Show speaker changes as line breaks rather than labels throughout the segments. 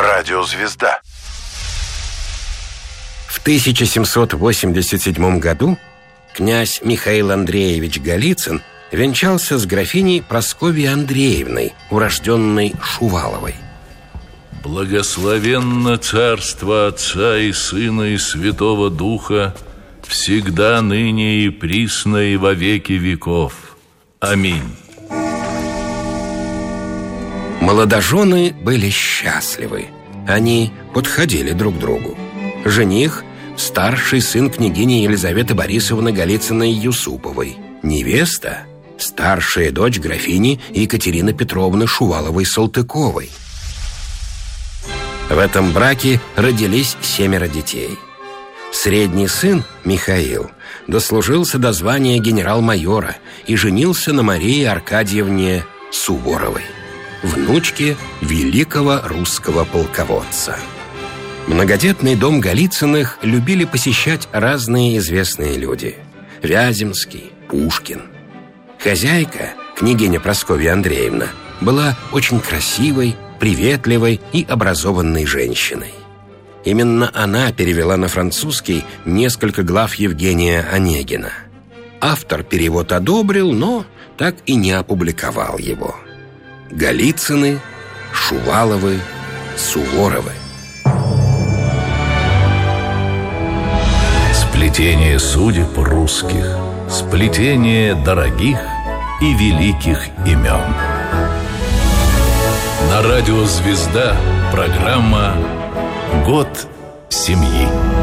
Радиозвезда.
В 1787 году князь Михаил Андреевич Голицын венчался с графиней Прасковьей Андреевной, урожденной Шуваловой.
Благословенно царство Отца и Сына и Святого Духа, всегда, ныне и присно и во веки веков. Аминь.
Молодожены были счастливы. Они подходили друг другу. Жених – старший сын княгини Елизаветы Борисовны Голицыной-Юсуповой. Невеста – старшая дочь графини Екатерины Петровны Шуваловой-Салтыковой. В этом браке родились 7 детей. Средний сын, Михаил, дослужился до звания генерал-майора и женился на Марии Аркадьевне Суворовой, внучке великого русского полководца. Многодетный дом Голицыных любили посещать разные известные люди: Вяземский, Пушкин. Хозяйка, княгиня Прасковья Андреевна, была очень красивой, приветливой и образованной женщиной. Именно она перевела на французский несколько глав Евгения Онегина. Автор перевод одобрил, но так и не опубликовал его. Голицыны, Шуваловы, Суворовы.
Сплетение судеб русских, сплетение дорогих и великих имен. На радио «Звезда» программа «Год семьи».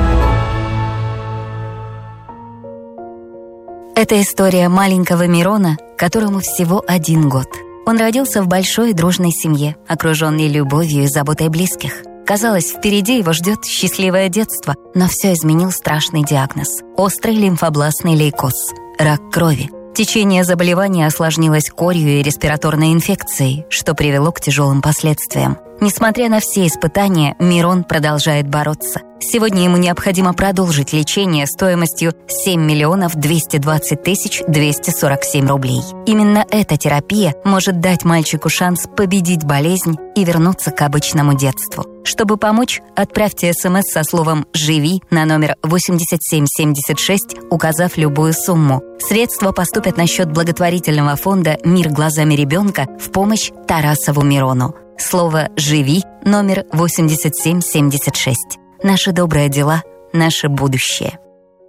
Это история маленького Мирона, которому всего 1 год. Он родился в большой и дружной семье, окруженный любовью и заботой близких. Казалось, впереди его ждет счастливое детство, но все изменил страшный диагноз – острый лимфобластный лейкоз – рак крови. Течение заболевания осложнилось корью и респираторной инфекцией, что привело к тяжелым последствиям. Несмотря на все испытания, Мирон продолжает бороться. Сегодня ему необходимо продолжить лечение стоимостью 7 220 247 рублей. Именно эта терапия может дать мальчику шанс победить болезнь и вернуться к обычному детству. Чтобы помочь, отправьте СМС со словом «Живи» на номер 8776, указав любую сумму. Средства поступят на счет благотворительного фонда «Мир глазами ребенка» в помощь Тарасову Мирону. Слово «Живи» номер 8776. Наши добрые дела, наше будущее.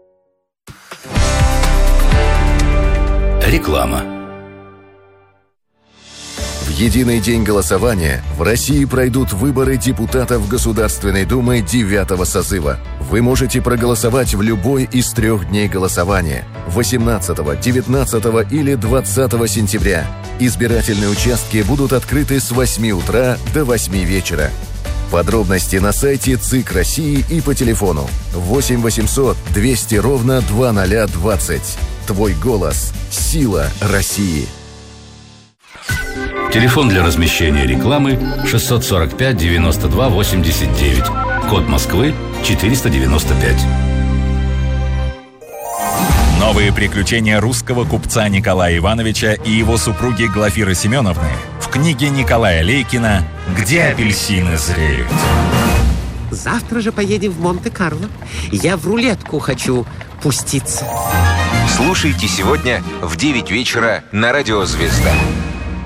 Реклама. В единый день голосования в России пройдут выборы депутатов Государственной Думы 9-го созыва. Вы можете проголосовать в любой из 3 дней голосования – 18, 19 или 20 сентября. Избирательные участки будут открыты с 8 утра до 8 вечера. Подробности на сайте ЦИК России и по телефону 8 800 200 ровно 2020. Твой голос – сила России.
Телефон для размещения рекламы 645 92 89. Код Москвы 495.
Новые приключения русского купца Николая Ивановича и его супруги Глафиры Семеновны в книге Николая Лейкина «Где апельсины зреют».
Завтра же поедем в Монте-Карло. Я в рулетку хочу пуститься.
Слушайте сегодня в 9 вечера на радио «Звезда».